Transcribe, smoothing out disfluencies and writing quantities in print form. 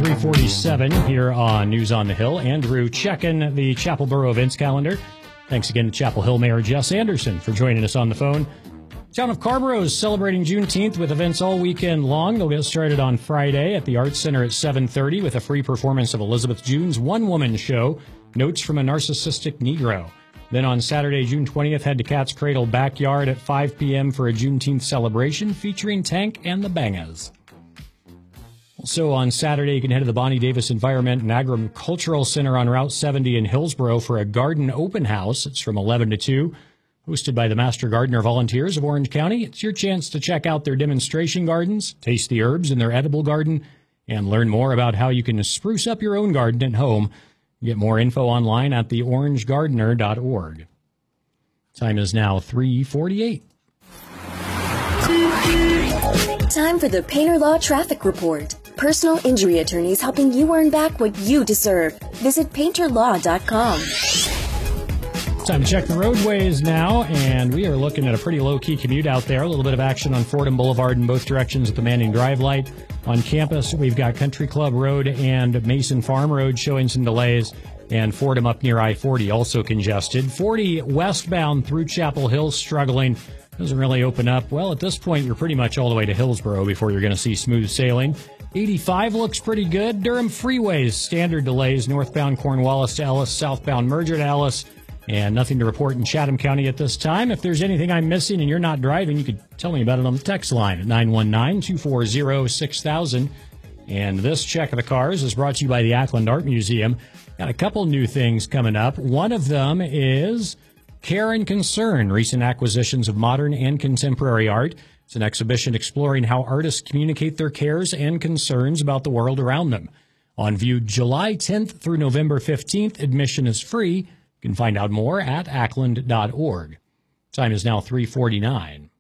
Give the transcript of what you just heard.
347 here on News on the Hill. Andrew checking the Chapel Borough events calendar. Thanks again to Chapel Hill Mayor Jess Anderson for joining us on the phone. Town of Carrboro is celebrating Juneteenth with events all weekend long. They'll get started on Friday at the Arts Center at 7:30 with a free performance of Elizabeth June's one-woman show, Notes from a Narcissistic Negro. Then on Saturday, June 20th, head to Cat's Cradle Backyard at 5 p.m. for a Juneteenth celebration featuring Tank and the Bangas. Also on Saturday, you can head to the Bonnie Davis Environment and Agricultural Center on Route 70 in Hillsboro for a garden open house. It's from 11 to 2. Hosted by the Master Gardener Volunteers of Orange County. It's your chance to check out their demonstration gardens, taste the herbs in their edible garden, and learn more about how you can spruce up your own garden at home. Get more info online at theorangegardener.org. Time is now 3:48. Time for the Painter Law Traffic Report. Personal injury attorneys helping you earn back what you deserve. Visit painterlaw.com. Time to check the roadways now, and we are looking at a pretty low-key commute out there. A little bit of action on Fordham Boulevard in both directions at the Manning Drive light. On campus, we've got Country Club Road and Mason Farm Road showing some delays, and Fordham up near I-40 also congested. 40 westbound through Chapel Hill struggling. Doesn't really open up. Well, at this point, you're pretty much all the way to Hillsboro before you're going to see smooth sailing. 85 looks pretty good. Durham freeways, standard delays. Northbound Cornwallis to Ellis, southbound Merger to Ellis. And nothing to report in Chatham County at this time. If there's anything I'm missing and you're not driving, you could tell me about it on the text line at 919-240-6000. And this check of the cars is brought to you by the Ackland Art Museum. Got a couple new things coming up. One of them is Care and Concern, recent acquisitions of modern and contemporary art. It's an exhibition exploring how artists communicate their cares and concerns about the world around them. On view July 10th through November 15th, admission is free. You can find out more at ackland.org. Time is now 3:49.